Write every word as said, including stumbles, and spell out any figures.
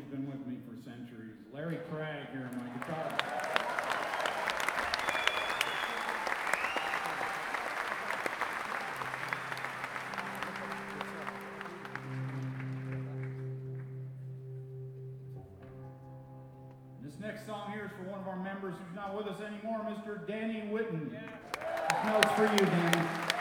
he's been with me for centuries. Larry Craig here on my guitar. This next song here is for one of our members who's not with us anymore, Mister Danny Whitten. Yeah. This note's for you, Danny.